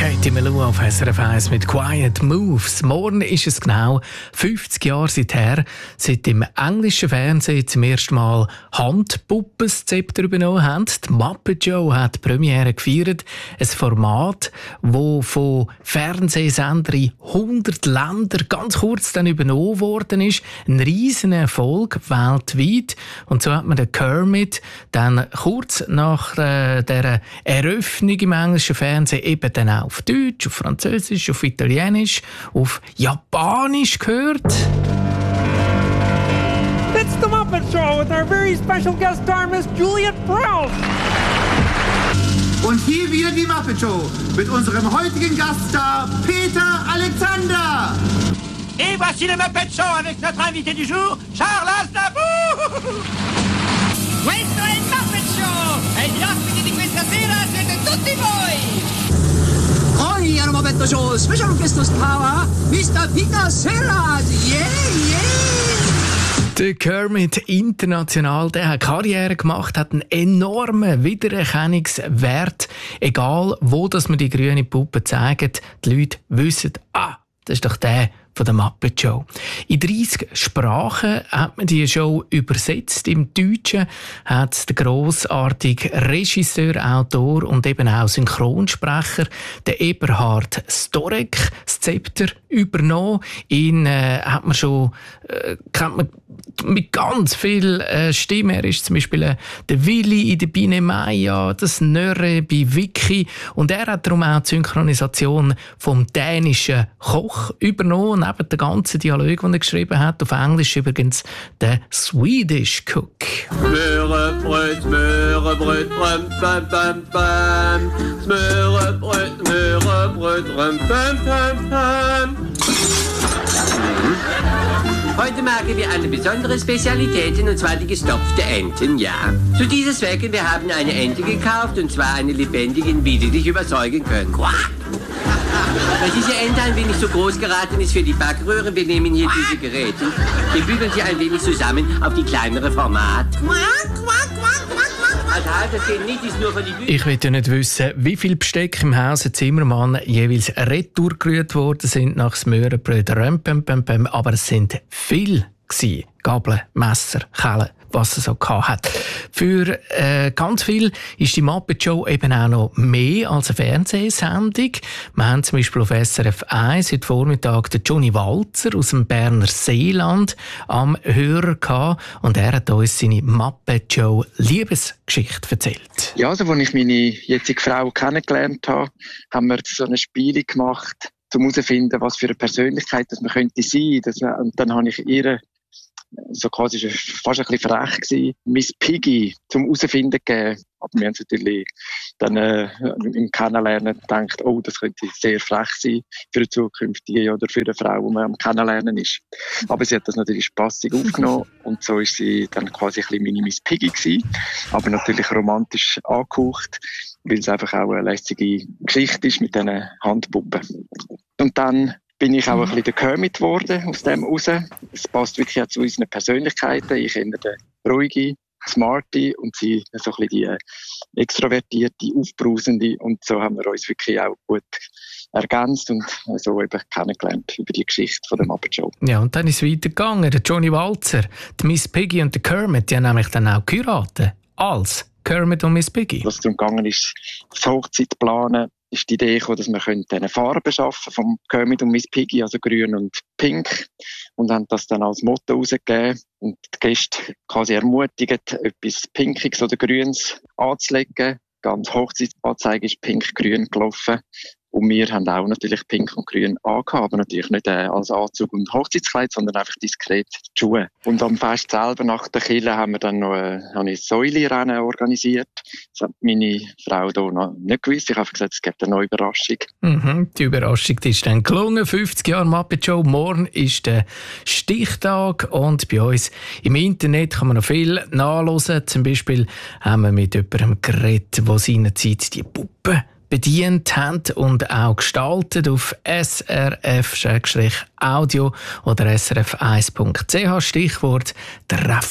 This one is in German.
Katie Melua auf SRF 1 mit Quiet Moves. Morgen ist es genau 50 Jahre seither, seit im englischen Fernsehen zum ersten Mal Handpuppen das Zepter übernommen haben. Die Muppet Show hat die Premiere gefeiert. Ein Format, das von Fernsehsendern in 100 Ländern ganz kurz dann übernommen worden ist. Ein riesen Erfolg weltweit. Und so hat man den Kermit dann kurz nach der Eröffnung im englischen Fernsehen eben dann auch auf Deutsch, auf Französisch, auf Italienisch, auf Japanisch gehört. It's the Muppet Show with our very special guest star, Miss Juliette Prowse. Und hier wieder die Muppet Show mit unserem heutigen Gaststar Peter Alexander. Et voici le Muppet Show avec notre invité du jour, Charles Aznavour. Questo è il Muppet Show e gli ospiti di questa sera siete tutti voi. Oggi alla Muppet Show special guest star Mr. Peter Sellers. Yeah, yeah. Der Kermit international, der hat Karriere gemacht, hat einen enormen Wiedererkennungswert. Egal, wo dass man die grüne Puppe zeigt, die Leute wissen, das ist doch der von der Muppet Show. In 30 Sprachen hat man die Show übersetzt. Im Deutschen hat der grossartige Regisseur, Autor und eben auch Synchronsprecher, der Eberhard Storek, das Zepter übernommen. Ihn hat man schon kennt man mit ganz viel Stimmen. Er ist zum Beispiel der Willi in der Biene Maya, das Nörre bei Vicky. Und er hat darum auch die Synchronisation vom dänischen Koch übernommen, neben den ganzen Dialog, den er geschrieben hat. Auf Englisch übrigens der Swedish Cook. Smørrebrød, smørrebrød, røm, bam, bam, bam. Smørrebrød, smørrebrød, røm, bam, bam, bam. Heute machen wir eine besondere Spezialität, und zwar die gestopfte Enten, ja. Zu dieser Zwecke, wir haben eine Ente gekauft, und zwar eine lebendige, wie Sie dich überzeugen können. Quack! Weil diese Ente ein wenig zu groß geraten ist für die Backröhre, wir nehmen hier diese Geräte. Wir bügeln sie ein wenig zusammen auf die kleinere Format. Das geht nicht, ist nur für die Ich will ja nicht wissen, wie viel Besteck im Hause Zimmermann jeweils retour gerührt worden sind nach Smørrebrød, aber es sind viel gewesen. Gabeln, Messer, Kellen, was es so hat. Für ganz viel ist die Muppet Show eben auch noch mehr als eine Fernsehsendung. Wir haben zum Beispiel auf SRF 1 heute Vormittag den Johnny Walzer aus dem Berner Seeland am Hörer gehabt, und er hat uns seine Muppet Show Liebesgeschichte erzählt. Ja, also als ich meine jetzige Frau kennengelernt habe, haben wir so eine Spiele gemacht, um herauszufinden, was für eine Persönlichkeit das man könnte sein. Und dann habe ich ihr so quasi fast ein bisschen frech gewesen, Miss Piggy zum herausfinden gegeben. Aber wir haben natürlich dann im Kennenlernen gedacht, das könnte sehr frech sein für eine zukünftige oder für eine Frau, die man am Kennenlernen ist. Aber sie hat das natürlich spassig aufgenommen und so ist sie dann quasi ein bisschen meine Miss Piggy gewesen. Aber natürlich romantisch angehaucht, weil es einfach auch eine lässige Geschichte ist mit diesen Handpuppen. Und dann bin ich auch ein bisschen der Kermit geworden aus dem raus. Es passt wirklich auch zu unseren Persönlichkeiten. Ich bin der ruhige, smarte und sie so ein bisschen die extrovertierte, aufbrausende. Und so haben wir uns wirklich auch gut ergänzt und so eben kennengelernt über die Geschichte von der Muppet Show. Ja, und dann ist es weitergegangen. Der Johnny Walzer, die Miss Piggy und der Kermit, die haben nämlich dann auch geheiratet. Als Kermit und Miss Piggy. Was darum gegangen ist, das Hochzeit planen, ist die Idee gekommen, dass wir eine Farbe schaffen vom Kermit und Miss Piggy, also grün und pink, und haben das dann als Motto rausgegeben und die Gäste quasi ermutigt, etwas Pinkiges oder Grünes anzulegen. Die ganze Hochzeitsanzeige ist pink-grün gelaufen. Und wir haben auch natürlich pink und grün angehabt, aber natürlich nicht als Anzug und Hochzeitskleid, sondern einfach diskret die Schuhe. Und am Fest selber, nach der Kille, haben wir dann noch ein Säulerennen organisiert. Das hat meine Frau hier noch nicht gewusst. Ich habe gesagt, es gibt eine neue Überraschung. Die Überraschung die ist dann gelungen. 50 Jahre Muppet Show. Morgen ist der Stichtag und bei uns im Internet kann man noch viel nachhören. Zum Beispiel haben wir mit jemandem geredet, der seinerzeit die Puppe bedient haben und auch gestaltet auf srf-audio oder srf1.ch. Stichwort Treffen.